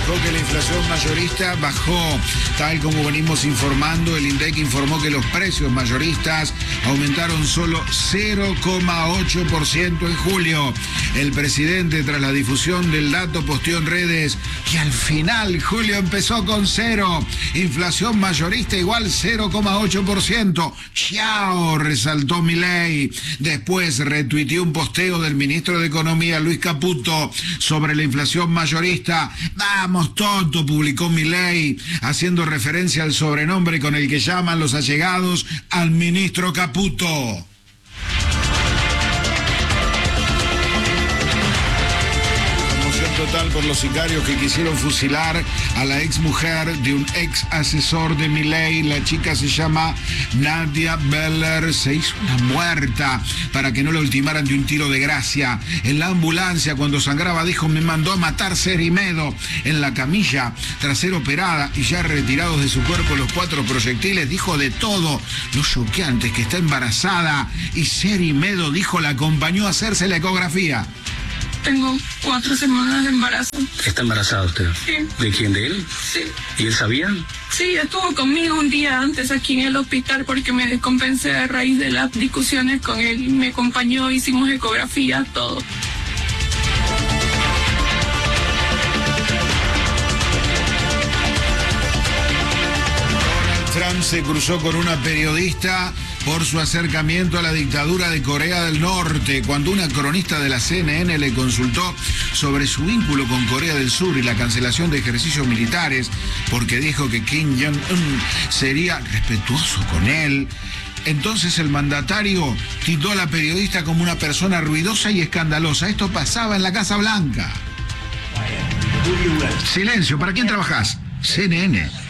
dijo que la inflación mayorista bajó. Tal como venimos informando, el INDEC informó que los precios mayoristas aumentaron solo 0,8% en julio. El presidente, tras la difusión del dato, posteó en redes que al final julio empezó con cero. Inflación mayorista igual 0,8%. ¡Chao!, resaltó Milei. Después retuiteó un posteo del ministro de Economía, Luis Caputo, sobre la inflación mayorista. ¡Vamos, tonto!, publicó Milei, haciendo referencia al sobrenombre con el que llaman los allegados al ministro Caputo. Total por los sicarios que quisieron fusilar a la ex mujer de un ex asesor de Milei. La chica se llama Nadia Beller. Se hizo una muerta para que no la ultimaran de un tiro de gracia. En la ambulancia, cuando sangraba, dijo: me mandó a matar Cerimedo. En la camilla, tras ser operada y ya retirados de su cuerpo los 4 proyectiles, dijo de todo. Lo choqueante es que está embarazada y Cerimedo, dijo, la acompañó a hacerse la ecografía. Tengo 4 semanas de embarazo. ¿Está embarazada usted? Sí. ¿De quién? ¿De él? Sí. ¿Y él sabía? Sí, estuvo conmigo un día antes aquí en el hospital porque me descompensé a raíz de las discusiones con él. Me acompañó, hicimos ecografía, todo. Trump se cruzó con una periodista por su acercamiento a la dictadura de Corea del Norte. Cuando una cronista de la CNN le consultó sobre su vínculo con Corea del Sur y la cancelación de ejercicios militares, porque dijo que Kim Jong-un sería respetuoso con él, entonces el mandatario tildó a la periodista como una persona ruidosa y escandalosa. Esto pasaba en la Casa Blanca. Silencio, ¿para quién trabajás? CNN.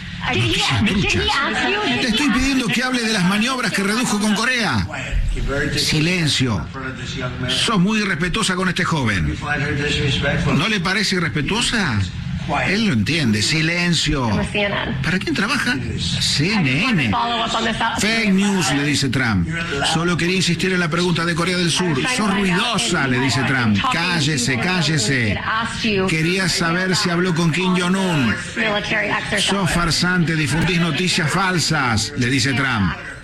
Te estoy pidiendo que hable de las maniobras que redujo con Corea. Silencio. Sos muy irrespetuosa con este joven. ¿No le parece irrespetuosa? Él lo entiende. Silencio. ¿Para quién trabaja? CNN. Fake news, le dice Trump. Solo quería insistir en la pregunta de Corea del Sur. Sos ruidosa, le dice Trump. Cállese, cállese. Quería saber si habló con Kim Jong-un. Sos farsante, difundís noticias falsas, le dice Trump.